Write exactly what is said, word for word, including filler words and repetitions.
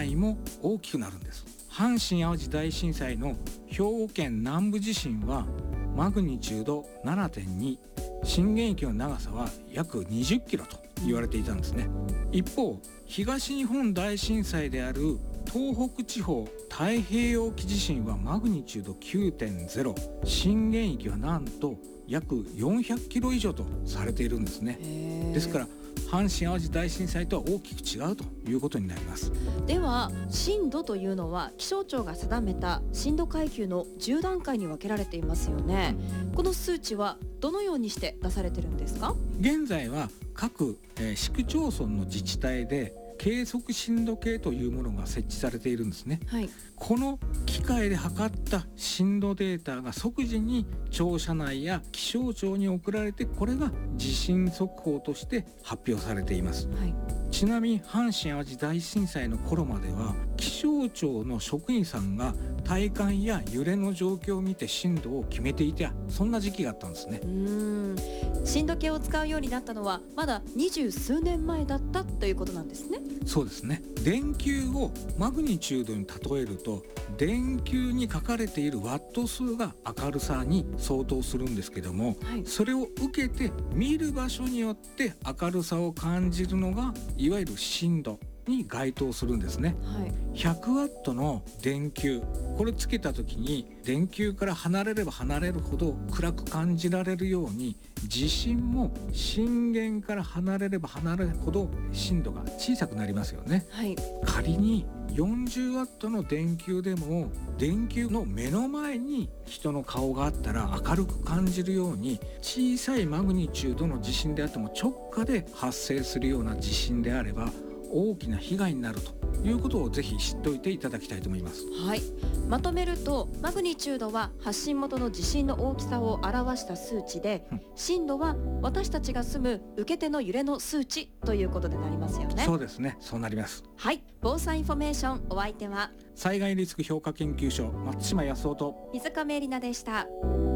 範囲も大きくなるんです。阪神・淡路大震災の兵庫県南部地震はマグニチュード ななてんに、震源域の長さは約にじゅっキロと言われていたんですね。一方、東日本大震災である東北地方太平洋沖地震はマグニチュード きゅうてんゼロ、震源域はなんと約よんひゃくキロ以上とされているんですね。ですから阪神・淡路大震災とは大きく違うということになります。 では震度というのは気象庁が定めた震度階級のじゅうだんかいに分けられていますよね。この数値はどのようにして出されてるんですか？ 現在は各、えー、市区町村の自治体で計測震度計というものが設置されているんですね、はい、この機械で測った震度データが即時に庁舎内や気象庁に送られて、これが地震速報として発表されています、はい、ちなみに阪神・淡路大震災の頃までは気象庁の職員さんが体感や揺れの状況を見て震度を決めていた、そんな時期があったんですね。 うーん、震度計を使うようになったのはまだ二十数年前だったということなんですね。 そうですね。電球をマグニチュードに例えると、電球に書かれているワット数が明るさに相当するんですけども、はい、それを受けて見る場所によって明るさを感じるのがいわゆる震度に該当するんですね、はい、ひゃくワットの電球、これつけた時に電球から離れれば離れるほど暗く感じられるように、地震も震源から離れれば離れるほど震度が小さくなりますよね、はい、仮によんじゅうワットの電球でも電球の目の前に人の顔があったら明るく感じるように、小さいマグニチュードの地震であっても直下で発生するような地震であれば大きな被害になるということをぜひ知っておいていただきたいと思います。 はい、まとめるとマグニチュードは発信元の地震の大きさを表した数値で、うん、震度は私たちが住む受け手の揺れの数値ということでなりますよね。 そうですね、そうなります。 はい、防災インフォメーション、お相手は災害リスク評価研究所松島康夫と水上恵里奈でした。